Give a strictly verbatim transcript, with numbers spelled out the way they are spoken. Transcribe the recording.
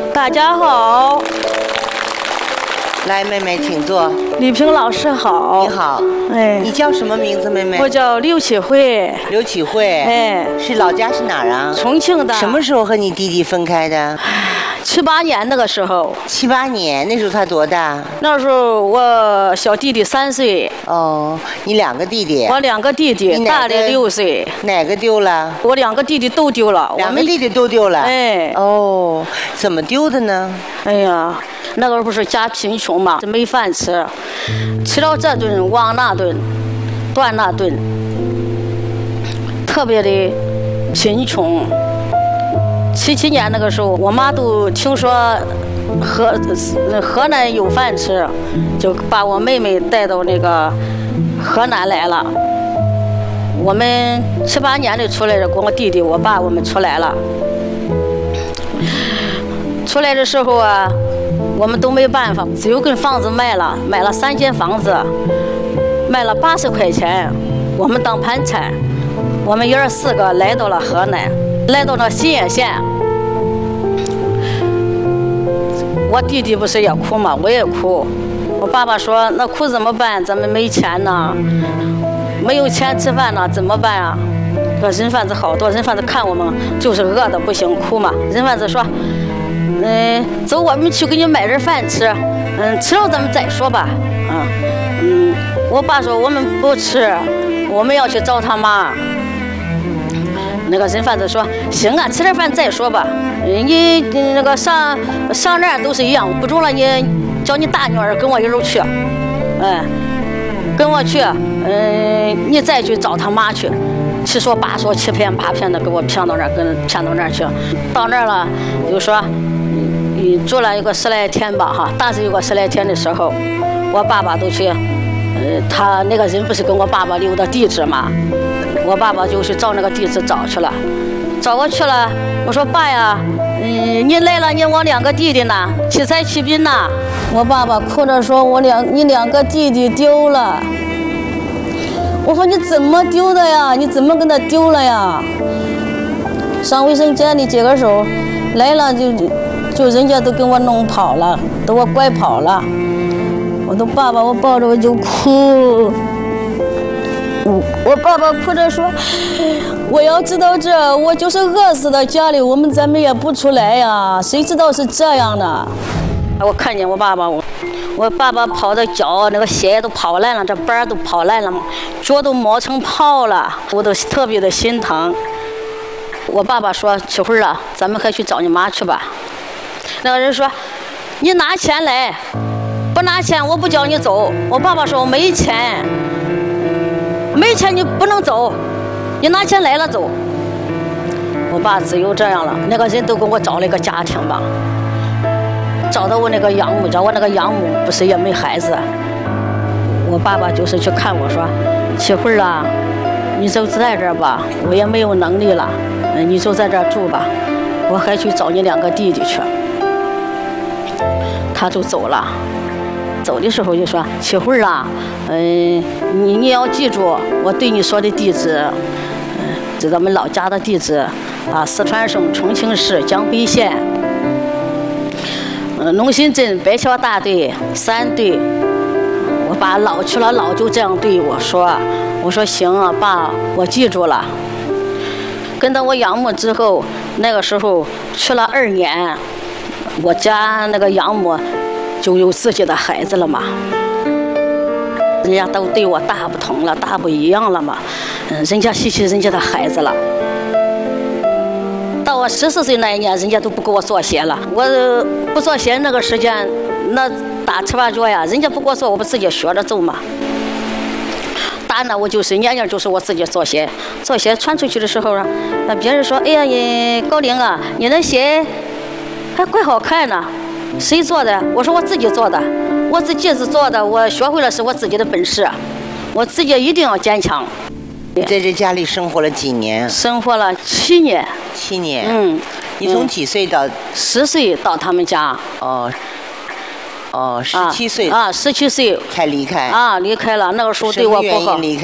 大家好。 来，妹妹，请坐。 李萍老师好。 你好。 哎， 你叫什么名字，妹妹？ 我叫刘启慧。 刘启慧。 哎， 是老家是哪儿啊？ 重庆的。 什么时候和你弟弟分开的？ 七八年那个时候。 七八年，那时候他多大？ 那时候我小弟弟三岁。 哦，你两个弟弟？ 我两个弟弟，大的六岁。 哪个丢了？ 我两个弟弟都丢了。 两个弟弟都丢了。 哎。 哦，怎么丢的呢？ 哎呀，那个时候不是家贫穷嘛，没饭吃，吃了这顿忘那顿，断那顿，特别的贫穷。七七年那个时候，我妈都听说河河南有饭吃，就把我妹妹带到那个河南来了。我们七八年的出来的，跟我弟弟、我爸我们出来了。出来的时候啊，我们都没办法，只有跟房子卖了，买了三间房子，卖了八十块钱，我们当盘缠。我们爷儿四个来到了河南，来到了新野县。我弟弟不是也哭吗？我也哭。我爸爸说：“那哭怎么办？咱们没钱呢，没有钱吃饭呢，怎么办啊？”说人贩子好多，人贩子看我们就是饿的不行，哭嘛。人贩子说：“嗯，走，我们去给你买点饭吃。嗯，吃了咱们再说吧。”嗯嗯，我爸说：“我们不吃，我们要去找他妈。”那个人贩子说：“行啊，吃点饭再说吧。你那个上上那儿都是一样，不中了你叫你大女儿跟我一路去，嗯，跟我去，嗯，你再去找他妈去。”七说八说，七骗八骗的给我骗到那儿，跟骗到那儿去。到那儿了，就说，嗯，住了有个十来天吧，哈，大致有个十来天的时候，我爸爸都去，呃，他那个人不是给我爸爸留的地址嘛，我爸爸就去找那个地址找去了，找我去了。我说爸呀，嗯，你来了，你我两个弟弟呢？七彩七宾呢？我爸爸哭着说，我两你两个弟弟丢了。我说你怎么丢的呀？你怎么跟他丢了呀？上卫生间里接个手，来了就就人家都给我弄跑了，都给我拐跑了。我的爸爸，我抱着我就哭。我爸爸哭着说：“我要知道这，我就是饿死的，家里我们咱们也不出来呀，谁知道是这样的。”我看见我爸爸，我我爸爸跑的脚那个鞋都跑烂了，这板都跑烂了，脚都磨成泡了，我都特别的心疼。我爸爸说：“起会儿了，咱们还去找你妈去吧。”那个人说：“你拿钱来，不拿钱我不叫你走。”我爸爸说：“我没钱，没钱你不能走，你拿钱来了走。”我爸只有这样了，那个人都给我找了一个家庭吧。找到我那个养母家，我那个养母不是也没孩子，我爸爸就是去看我说：“起会儿了，你就在这儿吧，我也没有能力了，嗯，你就在这儿住吧，我还去找你两个弟弟去。”他就走了，走的时候就说：“起会儿了，嗯，你你要记住我对你说的地址，嗯，这咱们老家的地址啊，四川省重庆市江北县。”呃，龙兴镇白桥大队三队，我爸老去了，老就这样对我说：“我说行啊，爸，我记住了。”跟到我养母之后，那个时候去了二年，我家那个养母就有自己的孩子了嘛，人家都对我大不同了，大不一样了嘛，嗯，人家吸起人家的孩子了。到我十四岁那一年，人家都不给我做鞋了。我不做鞋那个时间，那打七八脚呀，人家不给我做，我不自己学着走嘛。打那我就是年年就是我自己做鞋，做鞋穿出去的时候啊，那别人说：“哎呀，你高玲啊，你那鞋还怪好看呢，谁做的？”我说：“我自己做的，我自己是做的，我学会了是我自己的本事，我自己一定要坚强。” 你在这家里生活了几年？ 生活了七年。 七年。 嗯。 你从几岁到？ 十岁到他们家。 哦。哦，十七岁。 啊，十七岁才离开。 啊，离开了。那个时候对我不好。